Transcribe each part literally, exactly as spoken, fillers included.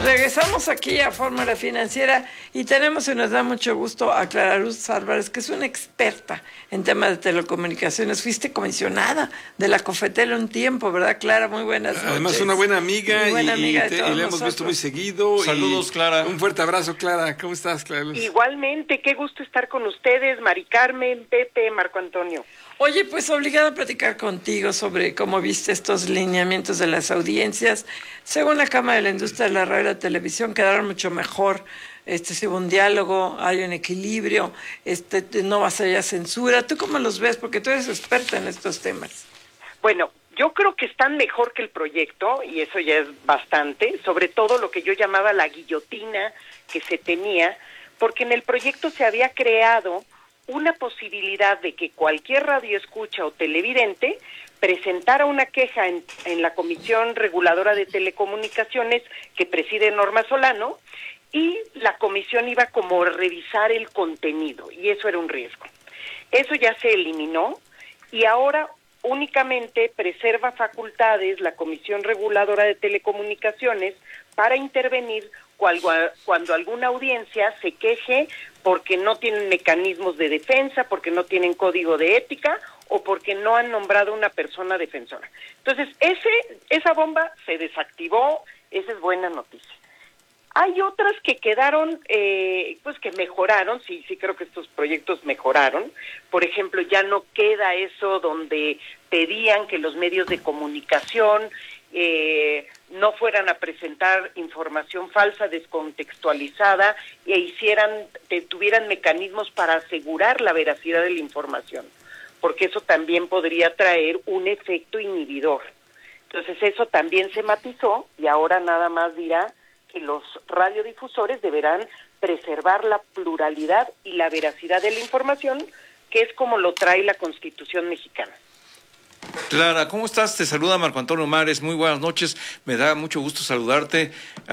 Regresamos aquí a Fórmula Financiera y tenemos y nos da mucho gusto a Clara Luz Álvarez, que es una experta en temas de telecomunicaciones. Fuiste comisionada de la Cofetel un tiempo, ¿verdad, Clara? Muy buenas noches. Además, una buena amiga, Muy buena y, amiga y, te, de y todos le hemos nosotros. visto muy seguido. Saludos, y Clara. Un fuerte abrazo, Clara. ¿Cómo estás, Clara Luz? Igualmente, qué gusto estar con ustedes, Mari Carmen, Pepe, Marco Antonio. Oye, pues obligada a platicar contigo sobre cómo viste estos lineamientos de las audiencias. Según la Cámara de la Industria de la Radio y la Televisión, quedaron mucho mejor. Este, si hubo un diálogo, hay un equilibrio, este, no va a ser ya censura. ¿Tú cómo los ves? Porque tú eres experta en estos temas. Bueno, yo creo que están mejor que el proyecto, y eso ya es bastante, sobre todo lo que yo llamaba la guillotina que se tenía, porque en el proyecto se había creado una posibilidad de que cualquier radioescucha o televidente presentara una queja en, en la Comisión Reguladora de Telecomunicaciones que preside Norma Solano, y la comisión iba como a revisar el contenido, y eso era un riesgo. Eso ya se eliminó, y ahora únicamente preserva facultades la Comisión Reguladora de Telecomunicaciones para intervenir cuando, cuando alguna audiencia se queje porque no tienen mecanismos de defensa, porque no tienen código de ética o porque no han nombrado una persona defensora. Entonces, ese esa bomba se desactivó, esa es buena noticia. Hay otras que quedaron, eh, pues que mejoraron, sí, sí creo que estos proyectos mejoraron. Por ejemplo, ya no queda eso donde pedían que los medios de comunicación eh, no fueran a presentar información falsa, descontextualizada, e hicieran, tuvieran mecanismos para asegurar la veracidad de la información, porque eso también podría traer un efecto inhibidor. Entonces eso también se matizó, y ahora nada más dirá que los radiodifusores deberán preservar la pluralidad y la veracidad de la información, que es como lo trae la Constitución mexicana. Clara, ¿cómo estás? Te saluda Marco Antonio Mares, muy buenas noches, me da mucho gusto saludarte.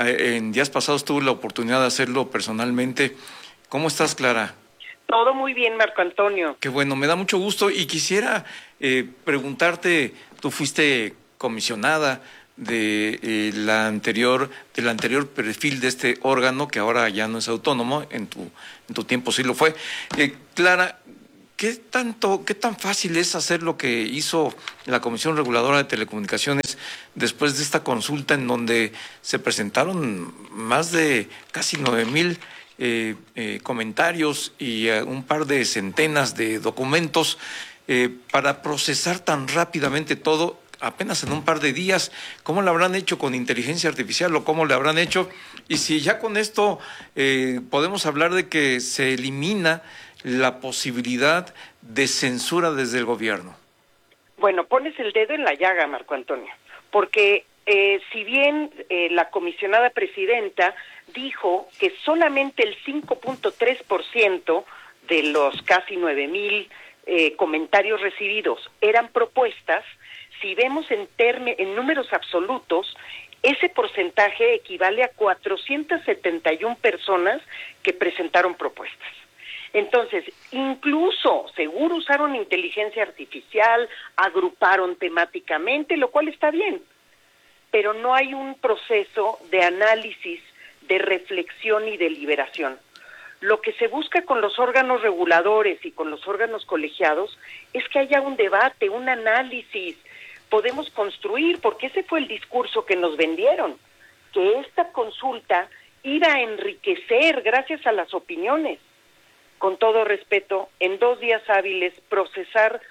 En días pasados tuve la oportunidad de hacerlo personalmente. ¿Cómo estás, Clara? Todo muy bien, Marco Antonio. Qué bueno, me da mucho gusto y quisiera eh, preguntarte, tú fuiste comisionada de eh, la anterior del anterior perfil de este órgano, que ahora ya no es autónomo, en tu en tu tiempo sí lo fue. Eh, Clara, ¿qué tanto, qué tan fácil es hacer lo que hizo la Comisión Reguladora de Telecomunicaciones después de esta consulta en donde se presentaron más de casi nueve mil eh, eh, comentarios y eh, un par de centenas de documentos eh, para procesar tan rápidamente todo? Apenas en un par de días, ¿cómo lo habrán hecho con inteligencia artificial o cómo lo habrán hecho? Y si ya con esto eh, podemos hablar de que se elimina la posibilidad de censura desde el gobierno. Bueno, pones el dedo en la llaga, Marco Antonio, porque eh, si bien eh, la comisionada presidenta dijo que solamente el cinco punto tres por ciento de los casi nueve mil eh, comentarios recibidos eran propuestas, si vemos en, term- en números absolutos, ese porcentaje equivale a cuatrocientas setenta y una personas que presentaron propuestas. Entonces, incluso, seguro usaron inteligencia artificial, agruparon temáticamente, lo cual está bien, pero no hay un proceso de análisis, de reflexión y deliberación. Lo que se busca con los órganos reguladores y con los órganos colegiados es que haya un debate, un análisis. Podemos construir, porque ese fue el discurso que nos vendieron, que esta consulta iba a enriquecer gracias a las opiniones. Con todo respeto, en dos días hábiles procesar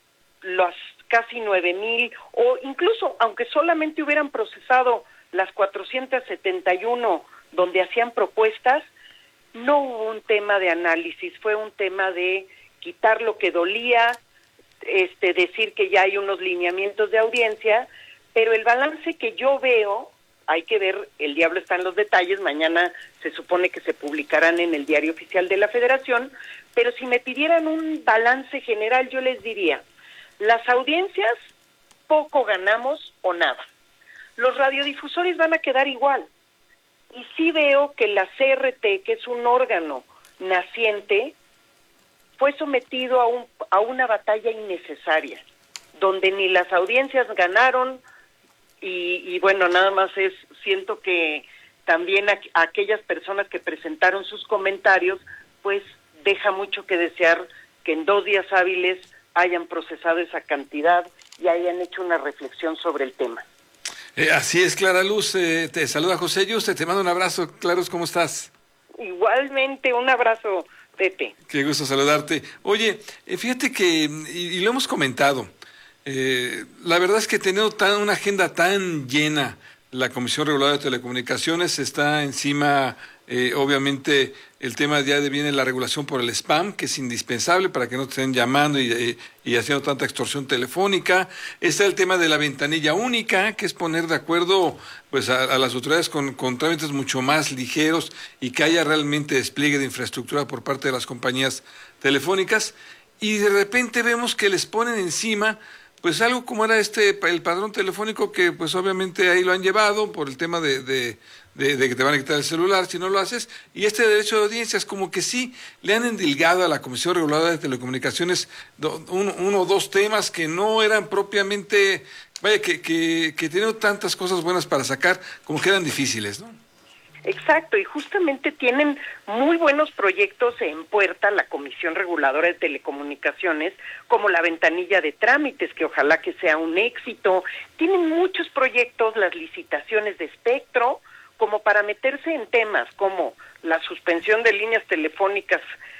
las casi nueve mil, o incluso aunque solamente hubieran procesado las cuatrocientas setenta y uno donde hacían propuestas, no hubo un tema de análisis, fue un tema de quitar lo que dolía, este decir que ya hay unos lineamientos de audiencia, pero el balance que yo veo, hay que ver, el diablo está en los detalles, mañana se supone que se publicarán en el Diario Oficial de la Federación, pero si me pidieran un balance general, yo les diría, las audiencias poco ganamos o nada. Los radiodifusores van a quedar igual. Y sí veo que la C R T, que es un órgano naciente, fue sometido a, un, a una batalla innecesaria, donde ni las audiencias ganaron, y, y bueno, nada más es, siento que, también a, a aquellas personas que presentaron sus comentarios, pues deja mucho que desear que en dos días hábiles hayan procesado esa cantidad y hayan hecho una reflexión sobre el tema. Eh, así es, Clara Luz, eh, te saluda José Yuste, te mando un abrazo. Clara Luz, ¿cómo estás? Igualmente, un abrazo, Pepe. Qué gusto saludarte. Oye, eh, fíjate que, y, y lo hemos comentado, eh, la verdad es que teniendo tan, una agenda tan llena, la Comisión Reguladora de Telecomunicaciones está encima, eh, obviamente, el tema ya de viene la regulación por el spam, que es indispensable para que no te estén llamando y, y, y haciendo tanta extorsión telefónica. Está el tema de la ventanilla única, que es poner de acuerdo pues a, a las autoridades con, con trámites mucho más ligeros y que haya realmente despliegue de infraestructura por parte de las compañías telefónicas. Y de repente vemos que les ponen encima pues algo como era este el padrón telefónico, que pues obviamente ahí lo han llevado por el tema de, de, de, de que te van a quitar el celular si no lo haces, y este derecho de audiencias como que sí le han endilgado a la Comisión Reguladora de Telecomunicaciones do, uno, uno o dos temas que no eran propiamente, vaya, que, que, que teniendo tantas cosas buenas para sacar, como que eran difíciles, ¿no? Exacto, y justamente tienen muy buenos proyectos en puerta la Comisión Reguladora de Telecomunicaciones, como la ventanilla de trámites, que ojalá que sea un éxito. Tienen muchos proyectos, las licitaciones de espectro, como para meterse en temas como la suspensión de líneas telefónicas,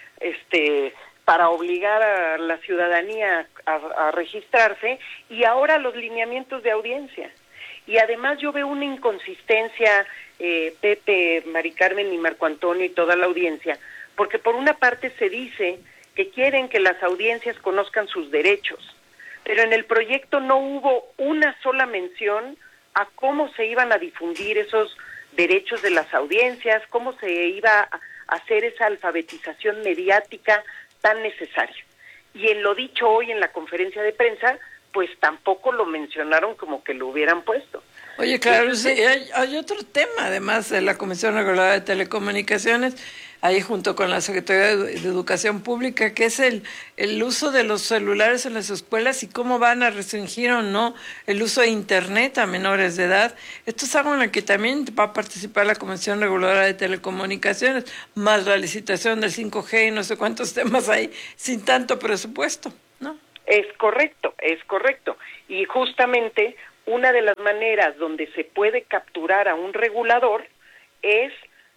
este, para obligar a la ciudadanía a, a registrarse, y ahora los lineamientos de audiencia. Y además yo veo una inconsistencia, eh, Pepe, Mari Carmen y Marco Antonio y toda la audiencia, porque por una parte se dice que quieren que las audiencias conozcan sus derechos, pero en el proyecto no hubo una sola mención a cómo se iban a difundir esos derechos de las audiencias, cómo se iba a hacer esa alfabetización mediática tan necesaria. Y en lo dicho hoy en la conferencia de prensa, pues tampoco lo mencionaron como que lo hubieran puesto. Oye, claro, sí, hay, hay otro tema, además de la Comisión Reguladora de Telecomunicaciones, ahí junto con la Secretaría de Educación Pública, que es el, el uso de los celulares en las escuelas y cómo van a restringir o no el uso de Internet a menores de edad. Esto es algo en lo que también va a participar la Comisión Reguladora de Telecomunicaciones, más la licitación del cinco G y no sé cuántos temas hay, sin tanto presupuesto, ¿no? Es correcto, es correcto. Y justamente una de las maneras donde se puede capturar a un regulador es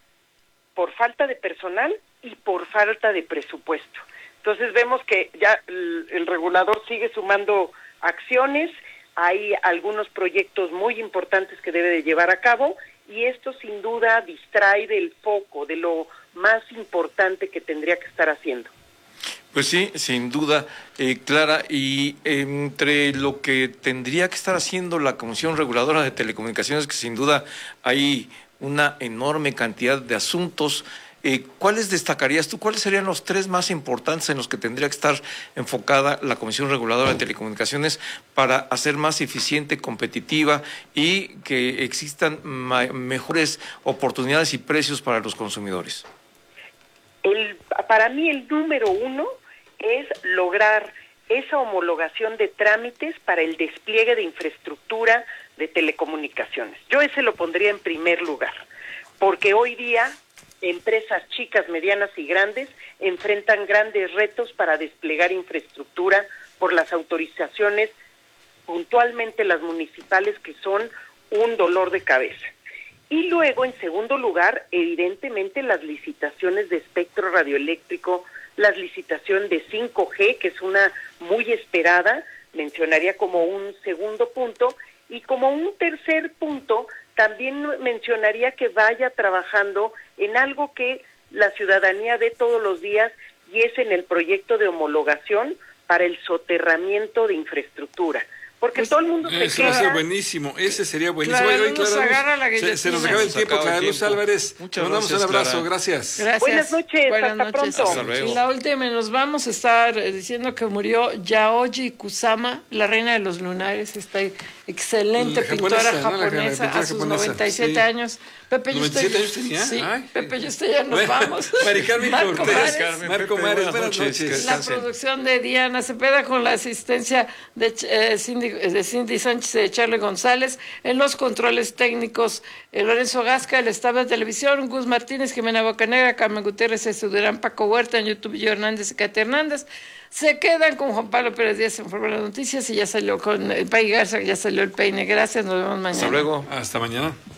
por falta de personal y por falta de presupuesto. Entonces vemos que ya el, el regulador sigue sumando acciones, hay algunos proyectos muy importantes que debe de llevar a cabo, y esto sin duda distrae del foco, de lo más importante que tendría que estar haciendo. Pues sí, sin duda, eh, Clara, y entre lo que tendría que estar haciendo la Comisión Reguladora de Telecomunicaciones, que sin duda hay una enorme cantidad de asuntos, eh, ¿cuáles destacarías tú? ¿Cuáles serían los tres más importantes en los que tendría que estar enfocada la Comisión Reguladora de Telecomunicaciones para hacer más eficiente, competitiva y que existan mejores oportunidades y precios para los consumidores? El, para mí el número uno es lograr esa homologación de trámites para el despliegue de infraestructura de telecomunicaciones. Yo ese lo pondría en primer lugar, porque hoy día empresas chicas, medianas y grandes enfrentan grandes retos para desplegar infraestructura por las autorizaciones, puntualmente las municipales, que son un dolor de cabeza. Y luego, en segundo lugar, evidentemente las licitaciones de espectro radioeléctrico, las licitaciones de cinco G, que es una muy esperada, mencionaría como un segundo punto, y como un tercer punto, también mencionaría que vaya trabajando en algo que la ciudadanía ve todos los días, y es en el proyecto de homologación para el soterramiento de infraestructura. Porque pues todo el mundo se Eso queda... va a ser buenísimo, ese sería buenísimo. Clara Oye, Luz, Clara Luz, agarra la se, se nos guillotina. acaba el tiempo, acaba Clara el Luz tiempo. Álvarez. Muchas Te mandamos gracias, un abrazo, Clara. gracias. Gracias. Buenas noches, Buenas hasta noches. pronto. Hasta luego. Y la última, nos vamos a estar eh, diciendo que murió Yaoji Kusama, la reina de los lunares, esta excelente La pintora japonesa, ¿no? La japonesa, pintora a sus japonesa, noventa y siete sí. años. Pepe, yo ¿noventa y siete estoy... años tenía? Sí, Ay. Pepe y usted ya nos Bueno, vamos. Mari Carmen Marco Cortés, Mares, Carmen, Marco Pepe, Mares, buenas buenas noches, que noches. la descansen. producción de Diana Cepeda con la asistencia de eh, Cindy Cindy, de Cindy Sánchez y de Charlie González. En los controles técnicos, eh, Lorenzo Gasca, el estado de televisión, Gus Martínez, Jimena Bocanegra, Carmen Gutiérrez, Jesús Durán, Paco Huerta, en YouTube, yo Hernández y Katy Hernández. Se quedan con Juan Pablo Pérez Díaz en Forma de las Noticias y ya salió con el Pay Garza, ya salió el peine. Gracias, nos vemos mañana. Hasta luego. Hasta mañana.